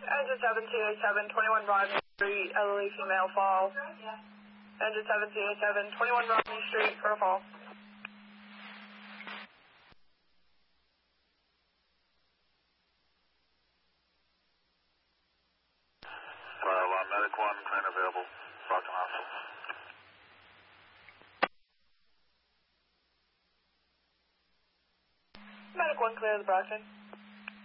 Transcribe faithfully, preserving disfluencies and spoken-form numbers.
Engine seven two eight seven, twenty-one Rodney Street, elderly female fall. Engine seven two eight seven, twenty-one Rodney Street for a fall. Well, uh, Medic one, train available. Brockton Hospital. Medic one, clear the Brockton.